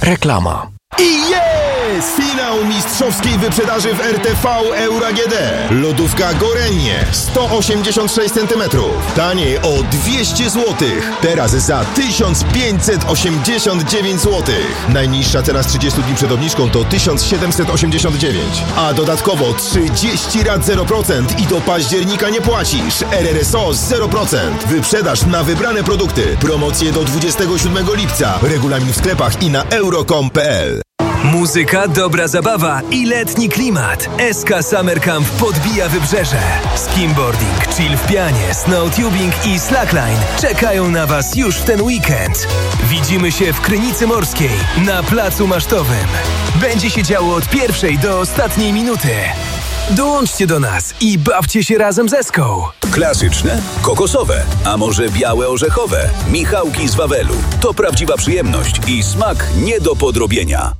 Reklama. I jest! Finał mistrzowskiej wyprzedaży w RTV Euro AGD. Lodówka Gorenie 186 cm. Taniej o 200 zł. Teraz za 1589 zł. Najniższa cena z 30 dni przed obniżką to 1789. A dodatkowo 30 rat 0% i do października nie płacisz. RRSO 0%. Wyprzedaż na wybrane produkty. Promocje do 27 lipca. Regulamin w sklepach i na euro.com.pl. Muzyka, dobra zabawa i letni klimat. SK Summer Camp podbija wybrzeże. Skimboarding, chill w pianie, snowtubing i slackline czekają na Was już w ten weekend. Widzimy się w Krynicy Morskiej na Placu Masztowym. Będzie się działo od pierwszej do ostatniej minuty. Dołączcie do nas i bawcie się razem z Eską. Klasyczne, kokosowe, a może białe orzechowe. Michałki z Wawelu. To prawdziwa przyjemność i smak nie do podrobienia.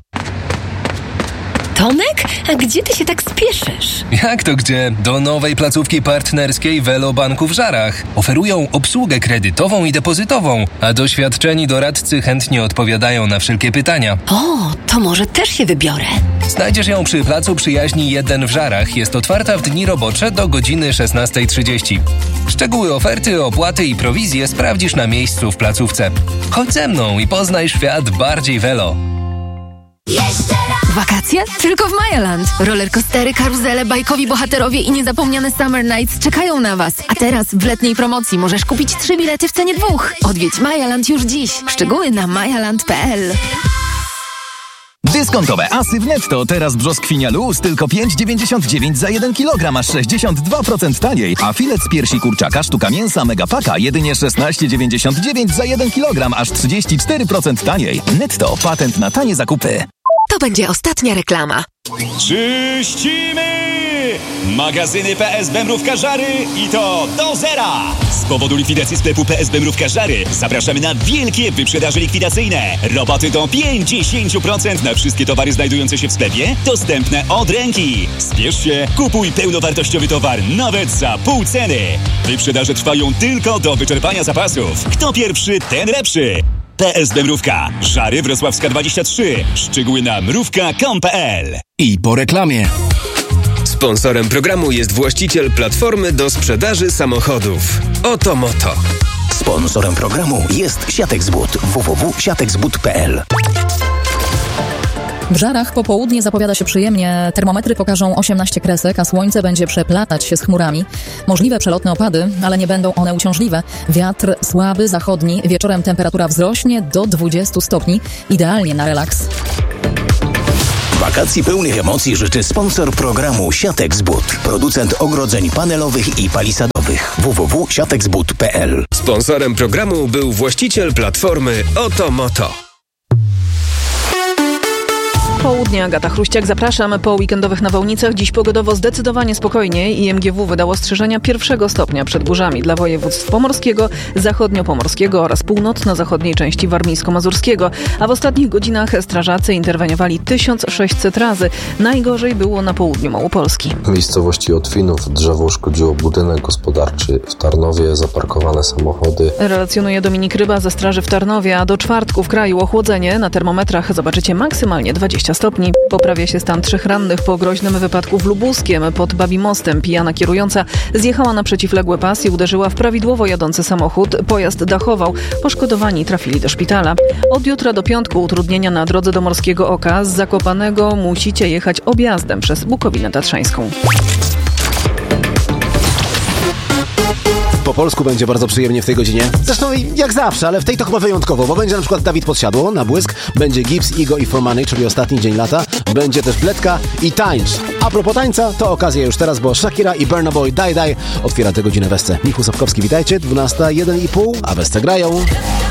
Tomek? A gdzie ty się tak spieszysz? Jak to gdzie? Do nowej placówki partnerskiej Velo Banku w Żarach. Oferują obsługę kredytową i depozytową, a doświadczeni doradcy chętnie odpowiadają na wszelkie pytania. O, to może też się wybiorę. Znajdziesz ją przy Placu Przyjaźni 1 w Żarach. Jest otwarta w dni robocze do godziny 16:30. Szczegóły oferty, opłaty i prowizje sprawdzisz na miejscu w placówce. Chodź ze mną i poznaj świat bardziej Velo. Wakacje? Tylko w Mayaland. Rollercoastery, karuzele, bajkowi bohaterowie i niezapomniane Summer Nights czekają na Was. A teraz w letniej promocji możesz kupić 3 bilety w cenie 2. Odwiedź Mayaland już dziś. Szczegóły na mayaland.pl. Dyskontowe asy w Netto. Teraz brzoskwinia luz tylko 5,99 za 1 kg, aż 62% taniej. A filet z piersi kurczaka sztuka mięsa Megapaka jedynie 16,99 za 1 kg, aż 34% taniej. Netto. Patent na tanie zakupy. To będzie ostatnia reklama. Czyścimy! Magazyny PSB Mrówka Żary i to do zera! Z powodu likwidacji sklepu PSB Mrówka Żary zapraszamy na wielkie wyprzedaże likwidacyjne. Rabaty do 50% na wszystkie towary znajdujące się w sklepie, dostępne od ręki. Spiesz się, kupuj pełnowartościowy towar nawet za pół ceny. Wyprzedaże trwają tylko do wyczerpania zapasów. Kto pierwszy, ten lepszy. PSB Mrówka. Żary Wrocławska 23. Szczegóły na mrówka.com.pl. I po reklamie. Sponsorem programu jest właściciel platformy do sprzedaży samochodów. Oto Moto. Sponsorem programu jest Siatek z But. www.siatekzbut.pl. W Żarach popołudnie zapowiada się przyjemnie. Termometry pokażą 18 kresek, a słońce będzie przeplatać się z chmurami. Możliwe przelotne opady, ale nie będą one uciążliwe. Wiatr słaby, zachodni. Wieczorem temperatura wzrośnie do 20 stopni. Idealnie na relaks. Wakacji pełnych emocji życzy sponsor programu Siatek z But. Producent ogrodzeń panelowych i palisadowych. www.siatekzbut.pl. Sponsorem programu był właściciel platformy Oto Moto. Południe, Agata Chruściak, zapraszam. Po weekendowych nawałnicach dziś pogodowo zdecydowanie spokojniej. IMGW wydało ostrzeżenia 1 stopnia przed burzami dla województw pomorskiego, zachodniopomorskiego oraz północno-zachodniej części warmińsko-mazurskiego. A w ostatnich godzinach strażacy interweniowali 1600 razy. Najgorzej było na południu Małopolski. W miejscowości Otwinów drzewo uszkodziło budynek gospodarczy. W Tarnowie zaparkowane samochody. Relacjonuje Dominik Ryba ze Straży w Tarnowie, a do czwartku w kraju ochłodzenie. Na termometrach zobaczycie maksymalnie 20 stopni. Poprawia się stan 3 rannych po groźnym wypadku w Lubuskiem. Pod Babimostem pijana kierująca zjechała na przeciwległy pas i uderzyła w prawidłowo jadący samochód. Pojazd dachował. Poszkodowani trafili do szpitala. Od jutra do piątku utrudnienia na drodze do Morskiego Oka. Z Zakopanego musicie jechać objazdem przez Bukowinę Tatrzańską. Po polsku będzie bardzo przyjemnie w tej godzinie. Zresztą jak zawsze, ale w tej to chyba wyjątkowo, bo będzie na przykład Dawid Podsiadło na błysk, będzie Gibbs, Igo i For Money, czyli ostatni dzień lata, będzie też Bledka i Tańcz. A propos tańca, to okazja już teraz, bo Shakira i Burna Boy Die Die otwiera tę godzinę w Esce. Michał Sapkowski, witajcie, 12:01,5, a w Esce grają...